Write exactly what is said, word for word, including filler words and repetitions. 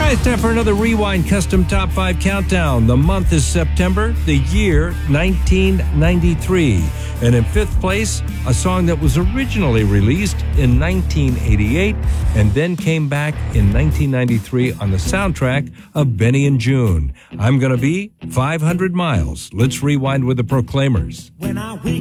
It's time for another Rewind Custom Top five Countdown. The month is September, the year nineteen ninety-three. And in fifth place, a song that was originally released in nineteen eighty-eight and then came back in nineteen ninety-three on the soundtrack of Benny and June. I'm Gonna Be five hundred miles. Let's rewind with the Proclaimers. When I wake